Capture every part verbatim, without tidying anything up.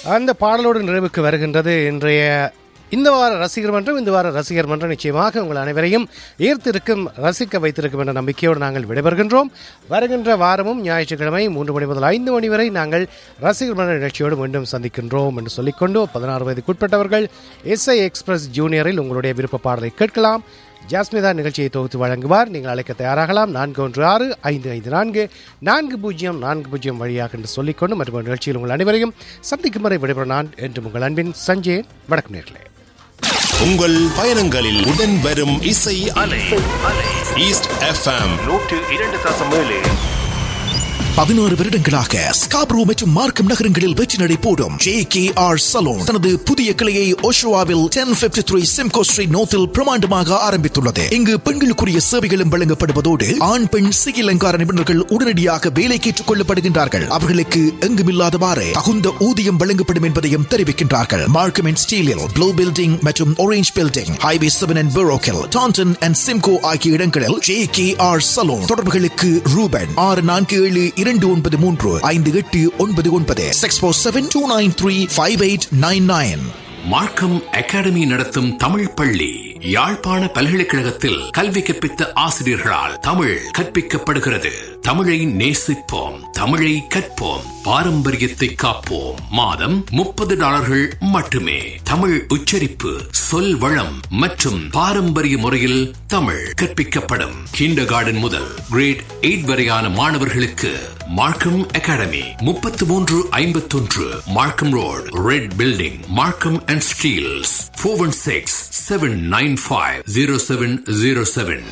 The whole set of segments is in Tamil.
அந்த பாடலோடு நிறைவுக்கு வருகின்றது இன்றைய இந்த வார ரசிகர் மன்றம். இந்த வார ரசிகர் மன்றம் நிச்சயமாக உங்கள் அனைவரையும் ஈர்த்திருக்கும், ரசிக்க வைத்திருக்கும் என்ற நம்பிக்கையோடு நாங்கள் விடைபெறுகின்றோம். வருகின்ற வாரமும் ஞாயிற்றுக்கிழமை மூன்று மணி முதல் ஐந்து மணி வரை நாங்கள் ரசிகர் மன்ற நிகழ்ச்சியோடு மீண்டும் சந்திக்கின்றோம் என்று சொல்லிக்கொண்டு பதினாறு வயதுக்குட்பட்டவர்கள் எஸ்ஐ எக்ஸ்பிரஸ் ஜூனியரில் உங்களுடைய விருப்ப பாடலை கேட்கலாம். ஜாஸ்மிதா நிகழ்ச்சியை தொகுத்து வழங்குவார். நீங்கள் அழைக்க தயாராகலாம். நான்கு ஒன்று ஆறு ஐந்து ஐந்து நான்கு நான்கு பூஜ்ஜியம் நான்கு பூஜ்ஜியம் வழியாக என்று சொல்லிக்கொண்டு மற்றும் நிகழ்ச்சியில் உங்கள் அனைவரையும் சந்திக்கும் வரை விடைபெறும் நான் என்று உங்கள் அன்பின் சஞ்சய். வணக்கம் நேர்களே. உங்கள் பயணங்களில் உடன் வரும் இசை அலை ஈஸ்ட் எஃப்எம் நூற்று இரண்டு தசம் ஏழு. பதினாறு வருடங்களாக ஸ்காப்ரோ மற்றும் மார்க்கம் நகரங்களில் வெற்றி நடை போடும் ஜே கே ஆர் சலூன் தனது புதிய கிளையை ஓஷோவாவில் ten fifty three Simcoe street நோத்தில் பிரமாண்டமாக ஆரம்பித்துள்ளது. இங்கு பெண்களுக்குரிய சேவைகளும் வழங்கப்படுவதோடு ஆண் பெண் சிகை அலங்கார நிபுணர்கள் உடனடியாக வேலைக்கு ஏற்றுக் கொள்ளப்படுகின்றார்கள். அவர்களுக்கு எங்குமில்லாதவாறு தகுந்த ஊதியம் வழங்கப்படும் என்பதையும் தெரிவிக்கின்றார்கள். மார்க்கம் அண்ட் ஸ்டீலில் ப்ளூ பில்டிங் மற்றும் orange building, highway seven and பெரோக்கில், Tandon and Simcoe ஆகிய இடங்களில் ஜே கே ஆர் சலூன். தொடர்புகளுக்கு ரூபன் ஆறு நான்கு ஏழு இரண்டு ஒன்பது மூன்று ஐந்து எட்டு ஒன்பது ஒன்பது six four seven two nine three five eight nine nine. மார்க்கம் அகாடமி நடத்தும் தமிழ் பள்ளி யாழ்ப்பாண பல்கலைக்கழகத்தில் கல்வி கற்பித்த ஆசிரியர்களால் தமிழ் கற்பிக்கப்படுகிறது. தமிழை நேசிப்போம், தமிழை கற்போம், பாரம்பரியத்தை காப்போம். மாதம் முப்பது டாலர்கள் மட்டுமே. தமிழ் உச்சரிப்பு, சொல் வளம் மற்றும் பாரம்பரிய முறையில் தமிழ் கற்பிக்கப்படும். கிண்டர் கார்டன் முதல் கிரேட் எயிட் வரையான மாணவர்களுக்கு மார்க்கம் அகாடமி முப்பத்தி மூன்று ஐம்பத்தி ஒன்று மார்க்கம் road, red building, Markham and Steeles. Four one six seven nine five zero seven zero seven.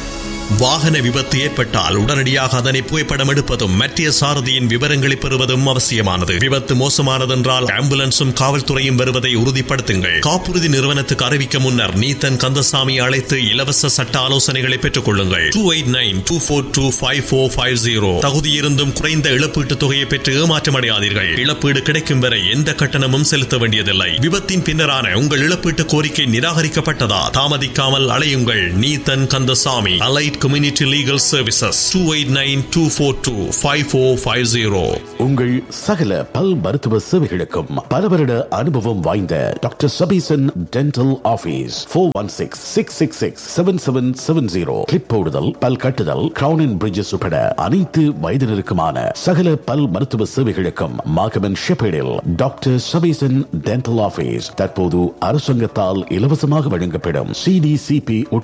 வாகன விபத்து ஏற்பட்டால் உடனடியாக அதனை புகைப்படம் எடுப்பதும் மத்திய சாரதியின் விவரங்களை பெறுவதும் அவசியமானது. விபத்து மோசமானதென்றால் ஆம்புலன்ஸும் காவல்துறையும் வருவதை உறுதிப்படுத்துங்கள். காப்புறுதி நிறுவனத்துக்கு அறிவிக்க முன்னர் நீத்தன் கந்தசாமி அழைத்து இலவச சட்ட ஆலோசனைகளை பெற்றுக் கொள்ளுங்கள். Two eight nine two four two five four five zero. தகுதியிருந்தும் குறைந்த இழப்பீட்டுத் தொகையை பெற்று ஏமாற்றமடையாதீர்கள். இழப்பீடு கிடைக்கும் வரை எந்த கட்டணமும் செலுத்த வேண்டியதில்லை. விபத்தின் பின்னரான உங்கள் இழப்பீட்டு கோரிக்கை நிராகரிக்கப்பட்டதா? தாமதிக்காமல் அலையுங்கள். Neethan Kandasamy, allied Community Legal Services, two eight nine two four two five four five zero. உங்கள் சகல பல் மருத்துவ சேவைகளுக்கும் பல வருட அனுபவம் வாய்ந்த doctor Sabesan dental office four one six six six six seven seven seven zero. Clip போடுதல், பல் கட்டுதல், கிரவுன் அண்ட் பிரிட்ஜஸ் உட்பட அனைத்து வயதினருக்குமான சகல பல் மருத்துவ சேவைகளுக்கும் மார்க்கம் ஷெப்பேடில் டாக்டர் சபீசன் டென்டல் ஆபீஸ் தற்போது அரசாங்கத்தால் இலவசமாக வழங்கப்படும் சி டி சி பி